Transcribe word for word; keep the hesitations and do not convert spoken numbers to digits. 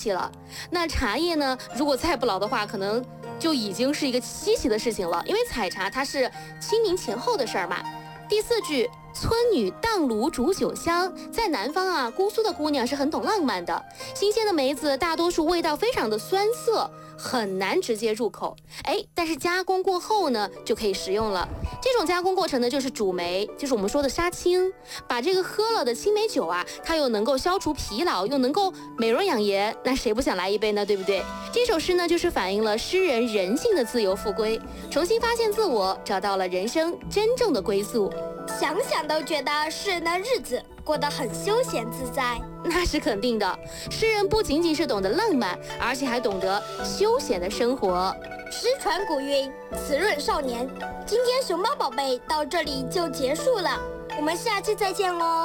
气了。那茶叶呢，如果再不老的话，可能就已经是一个稀奇的事情了，因为采茶它是清明前后的事儿嘛。第四句，村女荡炉煮酒香，在南方啊，姑苏的姑娘是很懂浪漫的。新鲜的梅子大多数味道非常的酸涩，很难直接入口。哎，但是加工过后呢，就可以食用了。这种加工过程呢，就是煮梅，就是我们说的杀青。把这个喝了的青梅酒啊，它又能够消除疲劳，又能够美容养颜，那谁不想来一杯呢？对不对？这首诗呢，就是反映了诗人人性的自由复归，重新发现自我，找到了人生真正的归宿。 想想都觉得诗人的日子过得很休闲自在。 那是肯定的，诗人不仅仅是懂得浪漫，而且还懂得休闲的生活。 诗传古韵，词润少年。今天熊猫宝贝到这里就结束了，我们下期再见喽。